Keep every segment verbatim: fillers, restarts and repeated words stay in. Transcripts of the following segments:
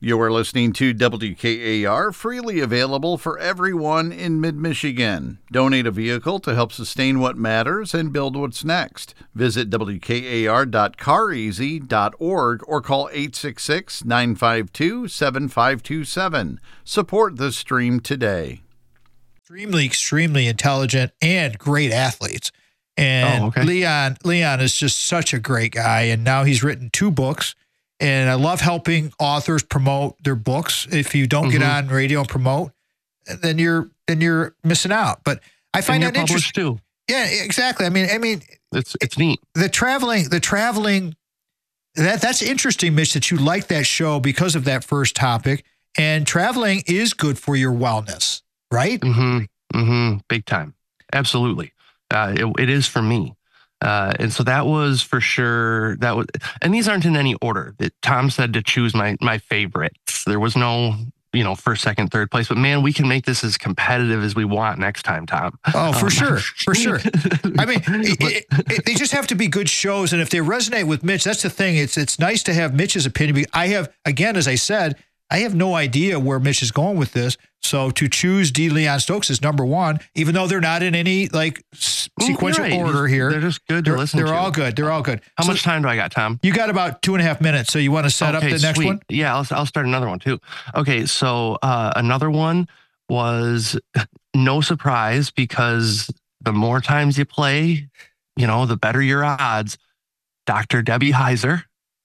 You are listening to W K A R, freely available for everyone in mid-Michigan. Donate a vehicle to help sustain what matters and build what's next. Visit W K A R dot car easy dot org or call eight six six, nine five two, seven five two seven. Support the stream today. Extremely, extremely intelligent and great athletes. And oh, okay. Leon, Leon is just such a great guy. And now he's written two books. And I love helping authors promote their books. If you don't mm-hmm. get on radio and promote, then you're then you're missing out. But I find and that interesting too. Yeah, exactly. I mean, I mean, it's it's neat. The traveling, the traveling, that that's interesting, Mitch, that you like that show because of that first topic. And traveling is good for your wellness, right? Mm-hmm. Mm-hmm. Big time. Absolutely. Uh, it, it is for me. Uh, and so that was for sure. That was, and these aren't in any order. That Tom said to choose my my favorites. There was no, you know, first, second, third place. But man, we can make this as competitive as we want next time, Tom. Oh, for um, sure, for sure. I mean, it, it, it, they just have to be good shows, and if they resonate with Mitch, that's the thing. It's it's nice to have Mitch's opinion. I have, again, as I said, I have no idea where Mitch is going with this. So to choose D. Leon Stokes as number one, even though they're not in any like sequential right. order here, they're just good to they're, listen they're to. They're all good. They're all good. How so much time do I got, Tom? You got about two and a half minutes. So you want to set okay, up the next sweet. one? Yeah, I'll, I'll start another one too. Okay, so uh, another one was no surprise because the more times you play, you know, the better your odds. Doctor Debbie Heiser.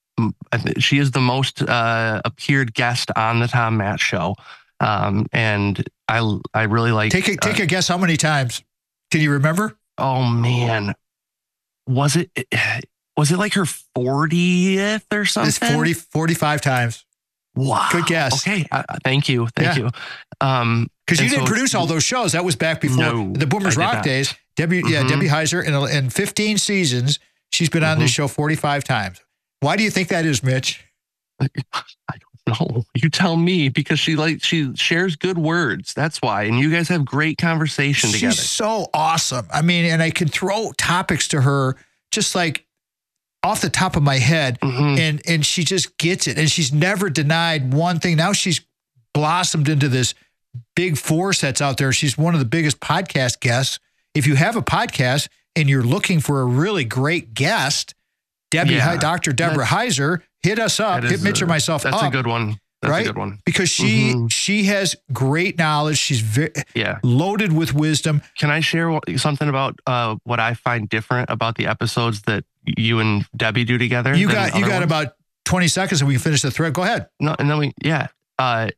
She is the most uh, appeared guest on the Tom Matt Show. Um, and I I really like... Take a, take uh, a guess how many times. Can you remember? Oh, man. Was it was it like her fortieth or something? It's forty, forty-five times. Wow. Good guess. Okay. Uh, thank you. Thank yeah. you. Um, Because you didn't so, produce all those shows. That was back before no, the Boomers Rock not. days. Debbie, mm-hmm. Yeah, Debbie Heiser, in, in fifteen seasons, she's been on mm-hmm. this show forty-five times. Why do you think that is, Mitch? I don't know. You tell me, because she like she shares good words. That's why. And you guys have great conversation She's together. She's so awesome. I mean, and I can throw topics to her just like off the top of my head, mm-hmm. and and she just gets it. And she's never denied one thing. Now she's blossomed into this big force that's out there. She's one of the biggest podcast guests. If you have a podcast and you're looking for a really great guest, Debbie, yeah, Doctor Deborah Heiser, hit us up, hit Mitch or myself that's up. That's a good one. That's right? a good one. Because she mm-hmm. she has great knowledge. She's very yeah. loaded with wisdom. Can I share something about uh, what I find different about the episodes that you and Debbie do together? You got you got ones? about twenty seconds and we can finish the thread. Go ahead. No, and then we yeah. Uh,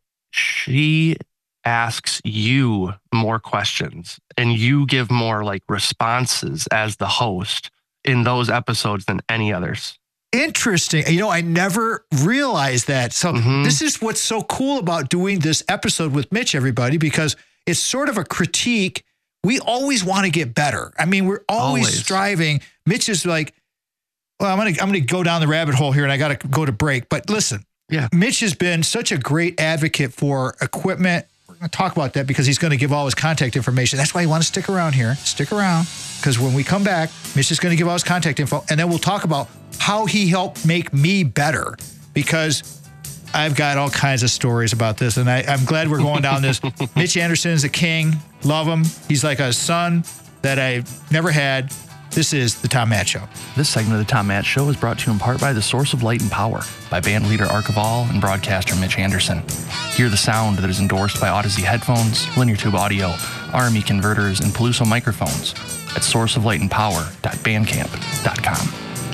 she asks you more questions and you give more like responses as the host in those episodes than any others. Interesting. You know, I never realized that. So mm-hmm. this is what's so cool about doing this episode with Mitch, everybody, because it's sort of a critique. We always want to get better. I mean, we're always, always. striving. Mitch is like, well, I'm going to I'm going to go down the rabbit hole here and I got to go to break. But listen, yeah, Mitch has been such a great advocate for equipment. We're going to talk about that because he's going to give all his contact information. That's why you want to stick around here. Stick around because when we come back, Mitch is going to give all his contact info and then we'll talk about how he helped make me better, because I've got all kinds of stories about this, and I, I'm glad we're going down this. Mitch Anderson is a king. Love him. He's like a son that I've never had. This is The Tom Matt Show. This segment of The Tom Matt Show is brought to you in part by The Source of Light and Power by band leader Archival and broadcaster Mitch Anderson. Hear the sound that is endorsed by Odyssey headphones, linear tube audio, R M E converters, and Peluso microphones at source of light and power dot bandcamp dot com.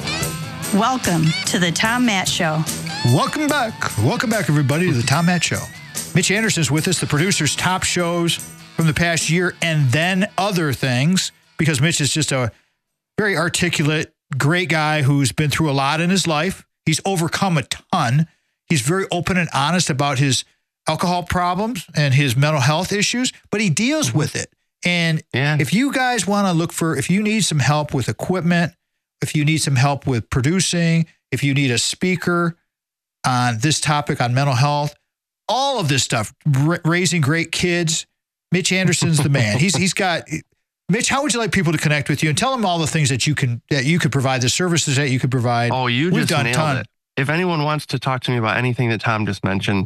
Welcome to The Tom Matt Show. Welcome back. Welcome back, everybody, to The Tom Matt Show. Mitch Anderson is with us, the producer's top shows from the past year and then other things, because Mitch is just a very articulate, great guy who's been through a lot in his life. He's overcome a ton. He's very open and honest about his alcohol problems and his mental health issues, but he deals with it. And yeah. if you guys want to look for, if you need some help with equipment, if you need some help with producing, if you need a speaker on this topic on mental health, all of this stuff, r- raising great kids, Mitch Anderson's the man. He's he's got. Mitch, how would you like people to connect with you and tell them all the things that you can that you could provide, the services that you could provide? Oh, you We've just done nailed ton. it. If anyone wants to talk to me about anything that Tom just mentioned,